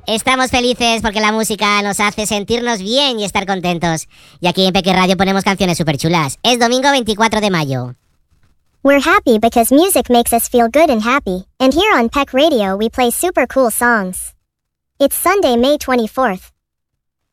Estamos felices porque la música nos hace sentirnos bien y estar contentos. Y aquí en Peque Radio ponemos canciones súper chulas. Es domingo 24 de mayo. We're happy because music makes us feel good and happy. And here on Peck Radio we play super cool songs. It's Sunday, May 24th.